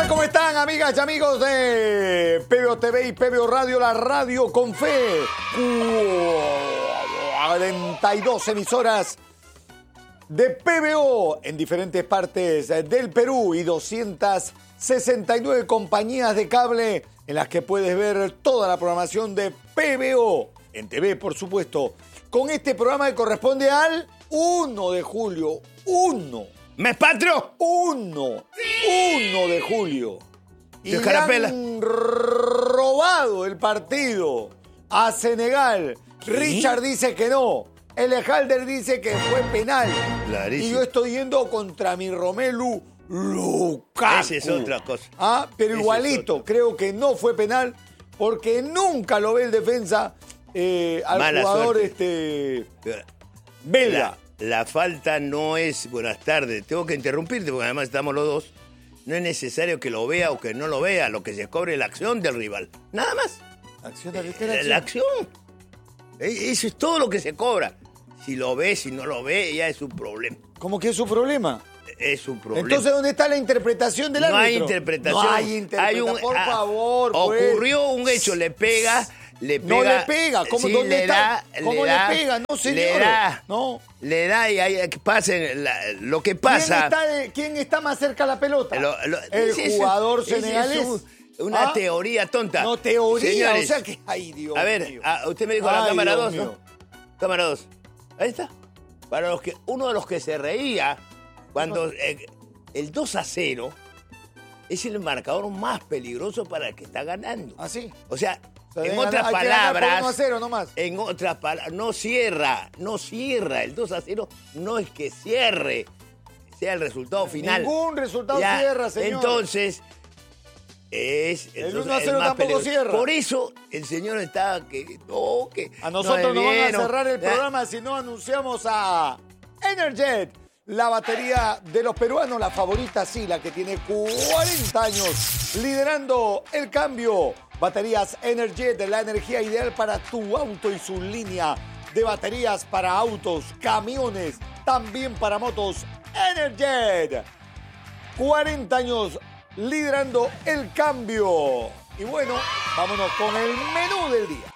tal? ¿Cómo están, amigas y amigos de PBO TV y PBO Radio, la radio con fe? 42 emisoras de PBO en diferentes partes del Perú y 269 compañías de cable en las que puedes ver toda la programación de PBO en TV, por supuesto, con este programa que corresponde al 1 de julio. ¿Mes patrio? 1 de julio. Y Dios le carapela. han robado el partido a Senegal. ¿Qué? Richard dice que no. Elejalder dice que fue penal. Clarísimo. Y yo estoy yendo contra mi Romelu Lukaku. Esa es otra cosa. Pero Esa igualito, es creo que no fue penal porque nunca lo ve el defensa al Mala jugador suerte. belga. La falta no es... Buenas tardes. Tengo que interrumpirte porque además estamos los dos. No es necesario que lo vea o que no lo vea. Lo que se cobre es la acción del rival. Nada más. Acción de la La acción. Eso es todo lo que se cobra. Si lo ve, si no lo ve, ya es un problema. ¿Cómo que es su problema? Es un problema. Entonces, ¿dónde está la interpretación del árbitro? No hay interpretación. No hay interpretación. Por favor, pues. Ocurrió un hecho, le pega. No le pega. ¿Cómo, sí, ¿dónde le está? da, ¿Cómo le pega? No, señor. Le da. No. Le da y ahí pasa lo que pasa. ¿Quién está más cerca a la pelota? El Es jugador es senegalés. Una teoría tonta. No, teoría. Señores, o sea que... Ay, Dios a ver, mío. usted me dijo la Ay, cámara Dios 2, mío. ¿no? Cámara 2. Ahí está. Para los que uno de los que se reía cuando el 2-0 es el marcador más peligroso para el que está ganando. ¿Ah, sí? O sea, Hay en que otras ganar palabras, por 1-0 nomás. en otras palabras, no cierra. El 2-0 no es que cierre, sea el resultado final. Ningún resultado Ya, cierra, señor. Entonces, es El entonces 1-0 el más tampoco peligroso. cierra. Por eso el señor está que A nosotros nos van a vieron. cerrar el Ya. programa si no anunciamos a Energet, la batería de los peruanos, la favorita, sí, la que tiene 40 años liderando el cambio. Baterías Energet, la energía ideal para tu auto y su línea de baterías para autos, camiones, también para motos. Energet, 40 años liderando el cambio. Y bueno, vámonos con el menú del día.